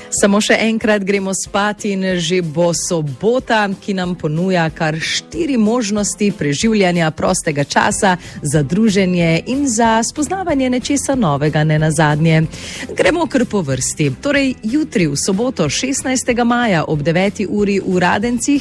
Samo še enkrat gremo spat in že bo sobota, ki nam ponuja kar 4 možnosti preživljanja prostega časa za druženje in za spoznavanje nečesa novega, ne nazadnje. Gremo kar po vrsti. Torej, jutri v soboto 16. maja ob 9. uri v Radencih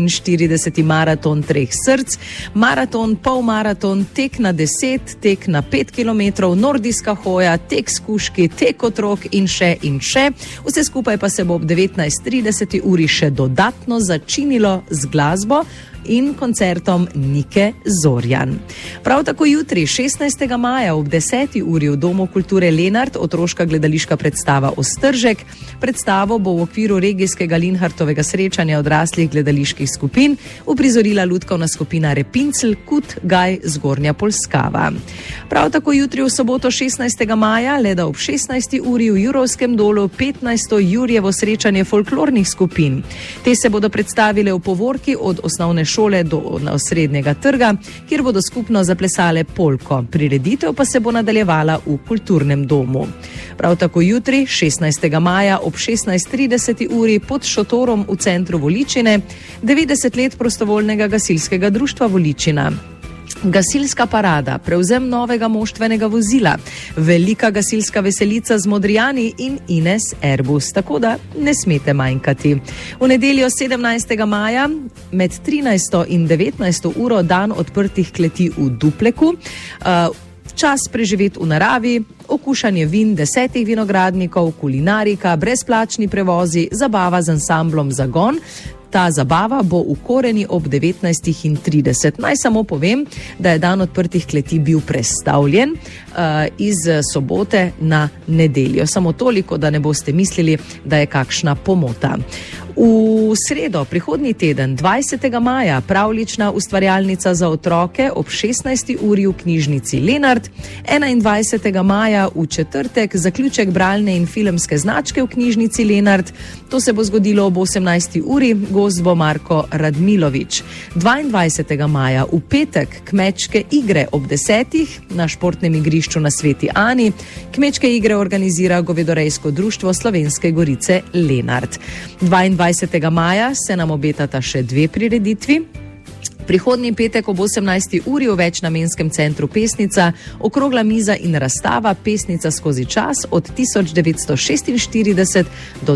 44. maraton 3 src, maraton, polmaraton, tek na 10, tek na 5 km, nordijska hoja, tek s kužki, tek otrok in še in še. Vse skupaj pa se bo ob 19:30 uri še dodatno začinilo z glasbo in koncertom Nike Zorjan. Prav tako jutri, 16. maja ob 10. uri v Domu kulture Lenart, otroška gledališka predstava Ostržek. Predstavo bo v okviru regijskega Linhartovega srečanja odraslih gledaliških skupin uprizorila lutkovna skupina Repincl, Kut, Gaj, Zgornja Polskava. Prav tako jutri v soboto 16. maja, leda ob 16. uri v Jurovskem dolu 15. Jurjevo srečanje folklornih skupin. Te se bodo predstavile v povorki od osnovne šole do osrednjega trga, kjer bodo skupno zaplesale polko. Prireditev pa se bo nadaljevala v kulturnem domu. Prav tako jutri, 16. maja ob 16:30 uri pod šotorom v centru Voličine 90 let prostovoljnega gasilskega društva Voličina. Gasilska parada, prevzem novega moštvenega vozila, velika gasilska veselica z Modrijani in Ines Airbus, tako da ne smete manjkati. V nedeljo 17. maja med 13. in 19. uro dan odprtih kleti v Dupleku, čas preživeti v naravi, okušanje vin 10 vinogradnikov, kulinarika, brezplačni prevozi, zabava z ansamblom Zagon. Ta zabava bo v Koreni ob 19:30. Naj samo povem, da je dan odprtih kleti bil prestavljen iz sobote na nedeljo. Samo toliko, da ne boste mislili, da je kakšna pomota. V sredo, prihodnji teden, 20. maja, pravljična ustvarjalnica za otroke ob 16. uri v knjižnici Lenart, 21. maja v četrtek zaključek bralne in filmske značke v knjižnici Lenart, to se bo zgodilo ob 18. uri, gost bo Marko Radmilovič. 22. maja v petek kmečke igre ob 10. na športnem igrišču na Sveti Ani. Kmečke igre organizira Govedorejsko društvo Slovenske Gorice Lenart. 22. maja se nam obetata še 2 prireditvi. Prihodnji petek ob 18. uri v večnamenskem centru Pesnica okrogla miza in razstava Pesnica skozi čas od 1946 do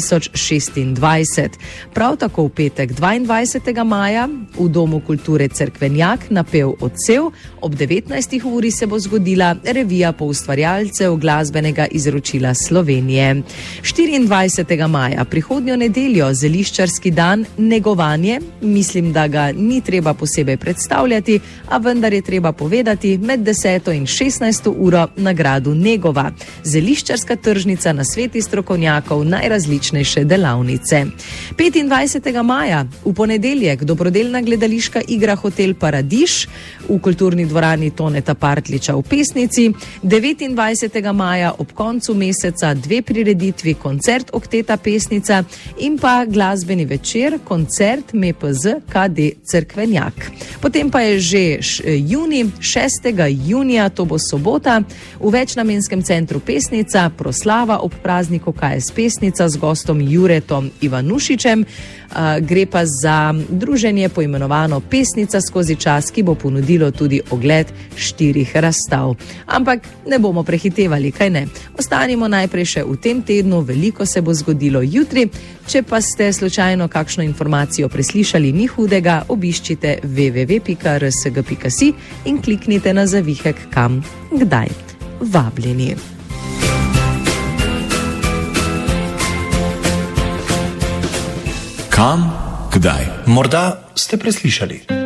2026. Prav tako v petek 22. maja v Domu kulture Cerkvenjak napev odsev, ob 19. uri se bo zgodila revija poustvarjalcev glasbenega izročila Slovenije. 24. maja prihodnjo nedeljo zeliščarski dan Negovanje, mislim, da ga ni treba posebej predstavljati, a vendar je treba povedati, med 10. in 16. uro na gradu Negova. Zeliščarska tržnica na sveti strokovnjakov, najrazličnejše delavnice. 25. maja v ponedeljek dobrodelna gledališka igra Hotel Paradiž v kulturni dvorani Toneta Partliča v Pesnici. 29. maja ob koncu meseca 2 prireditvi, koncert Okteta Pesnica in pa glasbeni večer, koncert MEPZ KD Cerkvenjak. Potem pa je že junij, 6. junija, to bo sobota, v večnamenskem centru Pesnica, proslava ob prazniku KS Pesnica z gostom Juretom Ivanušičem. Gre pa za druženje poimenovano Pesnica skozi čas, ki bo ponudilo tudi ogled 4 razstav. Ampak ne bomo prehitevali, kaj ne? Ostanimo najprej še v tem tednu, veliko se bo zgodilo jutri. Če pa ste slučajno kakšno informacijo preslišali, ni hudega, obiščite www.rsg.si in kliknite na zavihek kam, kdaj. Vabljeni. Kam, kdaj? Morda ste preslišali.